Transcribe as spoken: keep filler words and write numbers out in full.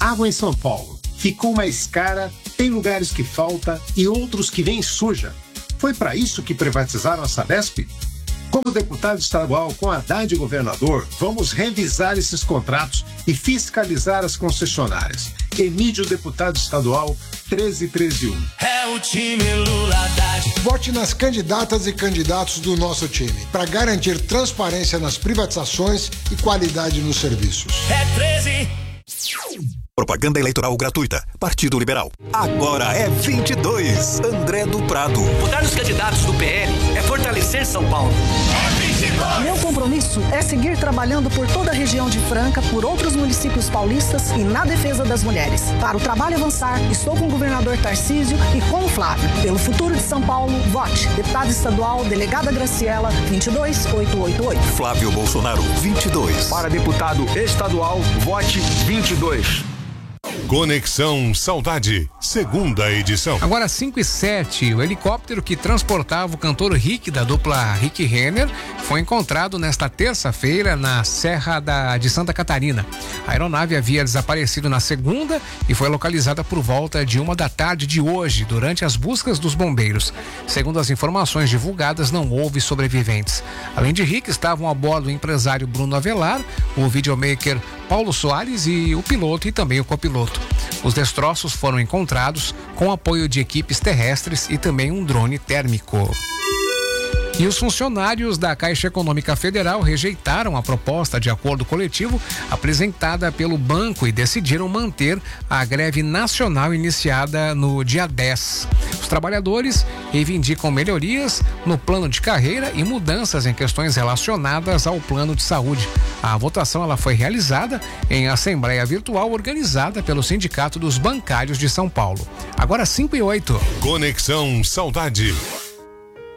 Água em São Paulo. Ficou mais cara, tem lugares que falta e outros que vem suja. Foi para isso que privatizaram a Sabesp? Como deputado estadual com Haddad e governador, vamos revisar esses contratos e fiscalizar as concessionárias. Emídio, deputado estadual, treze treze um. É o time Lula Haddad. Vote nas candidatas e candidatos do nosso time, para garantir transparência nas privatizações e qualidade nos serviços. É treze. Propaganda eleitoral gratuita. Partido Liberal. Agora é vinte e dois. André do Prado. Votar nos candidatos do P L é fortalecer São Paulo. É vinte e dois. Meu compromisso é seguir trabalhando por toda a região de Franca, por outros municípios paulistas e na defesa das mulheres. Para o trabalho avançar, estou com o governador Tarcísio e com o Flávio. Pelo futuro de São Paulo, vote. Deputada estadual, delegada Graciela, vinte e dois mil oitocentos e oitenta e oito. Flávio Bolsonaro, vinte e dois. Para deputado estadual, vote vinte e dois. Conexão Saudade, segunda edição. Agora cinco e sete, o helicóptero que transportava o cantor Rick da dupla Rick Renner foi encontrado nesta terça-feira na Serra da, de Santa Catarina. A aeronave havia desaparecido na segunda e foi localizada por volta de uma da tarde de hoje, durante as buscas dos bombeiros. Segundo as informações divulgadas, não houve sobreviventes. Além de Rick, estavam a bordo o empresário Bruno Avelar, o videomaker Paulo Soares e o piloto e também o copiloto. Os destroços foram encontrados com apoio de equipes terrestres e também um drone térmico. E os funcionários da Caixa Econômica Federal rejeitaram a proposta de acordo coletivo apresentada pelo banco e decidiram manter a greve nacional iniciada no dia dez. Os trabalhadores reivindicam melhorias no plano de carreira e mudanças em questões relacionadas ao plano de saúde. A votação ela foi realizada em assembleia virtual organizada pelo Sindicato dos Bancários de São Paulo. Agora cinco e oito. Conexão Saudade.